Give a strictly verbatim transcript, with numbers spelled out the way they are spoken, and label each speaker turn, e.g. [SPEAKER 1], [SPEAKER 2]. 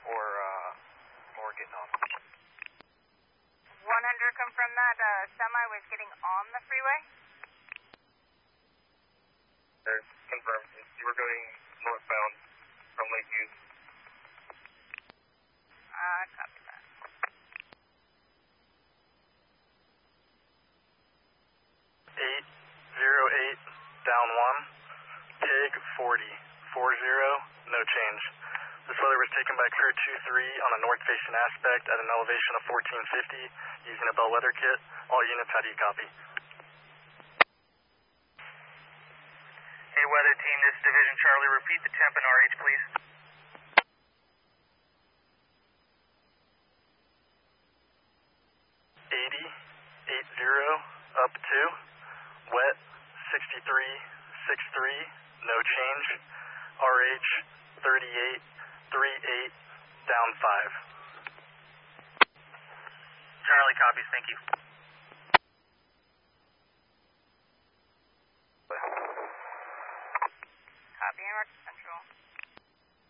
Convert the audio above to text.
[SPEAKER 1] or uh, more getting off.
[SPEAKER 2] one hundred, confirm that uh, semi was getting on the freeway?
[SPEAKER 1] Sure, confirm. You were going northbound from Lakeview.
[SPEAKER 2] Uh, copy that.
[SPEAKER 3] eight zero eight, down one, pig forty, four zero, no change. This weather was taken by crew two three on a north-facing aspect at an elevation of fourteen fifty using a bellwether kit. All units, how do you copy?
[SPEAKER 4] Hey, weather team, this is Division Charlie. Repeat the temp and R H, please.
[SPEAKER 3] eighty, eight zero, up two, wet, sixty-three, six three, no change. R H, thirty-eight, three eight, down five.
[SPEAKER 4] Charlie copies, thank you.
[SPEAKER 2] Copy, Roger Central.